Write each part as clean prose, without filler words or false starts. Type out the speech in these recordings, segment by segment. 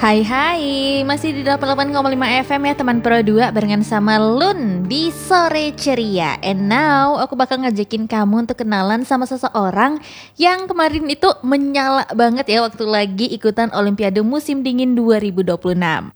Hai hai, masih di 88,5 FM ya teman Pro 2 barengan sama Lun di Sore Ceria. And now aku bakal ngajakin kamu untuk kenalan sama seseorang yang kemarin itu menyala banget ya waktu lagi ikutan Olimpiade Musim Dingin 2026.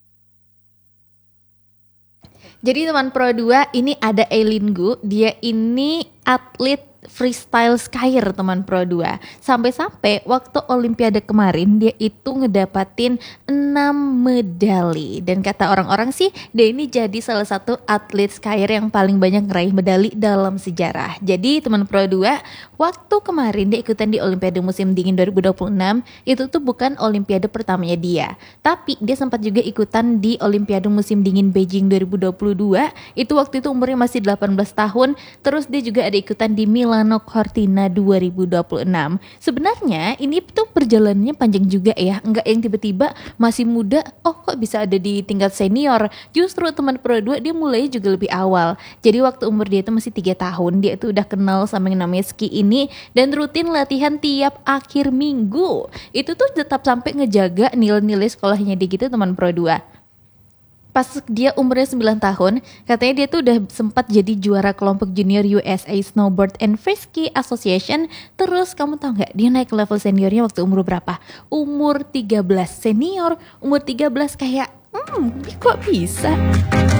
Jadi teman Pro 2 ini ada Eileen Gu, dia ini atlet freestyle skier teman Pro 2. Sampai-sampai waktu Olimpiade kemarin dia itu ngedapatin 6 medali. Dan kata orang-orang sih dia ini jadi salah satu atlet skier yang paling banyak ngeraih medali dalam sejarah. Jadi teman Pro 2, waktu kemarin dia ikutan di Olimpiade Musim Dingin 2026, itu tuh bukan Olimpiade pertamanya dia. Tapi dia sempat juga ikutan di Olimpiade Musim Dingin Beijing 2022. Itu waktu itu umurnya masih 18 tahun. Terus dia juga ada ikutan di Milano Cortina 2026. Sebenarnya ini tuh perjalanannya panjang juga ya. Enggak yang tiba-tiba masih muda, oh kok bisa ada di tingkat senior. Justru teman Pro 2 dia mulai juga lebih awal. Jadi waktu umur dia itu masih 3 tahun, dia itu udah kenal sama yang namanya ski ini dan rutin latihan tiap akhir minggu. Itu tuh tetap sampai ngejaga nilai-nilai sekolahnya dia gitu teman Pro 2. Pas dia umurnya 9 tahun, katanya dia tuh udah sempat jadi juara kelompok junior USA Snowboard and Freeski Association. Terus kamu tahu nggak dia naik ke level seniornya waktu umur berapa? Umur 13 senior, umur 13 kayak, kok bisa?